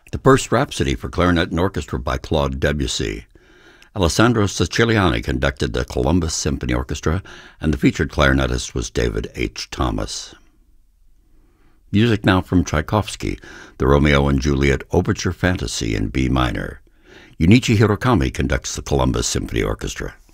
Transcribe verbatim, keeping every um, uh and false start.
The First Rhapsody for Clarinet and Orchestra by Claude Debussy. Alessandro Siciliani conducted the Columbus Symphony Orchestra, and the featured clarinetist was David H. Thomas. Music now from Tchaikovsky, the Romeo and Juliet Overture Fantasy in B minor. Junichi Hirokami conducts the Columbus Symphony Orchestra.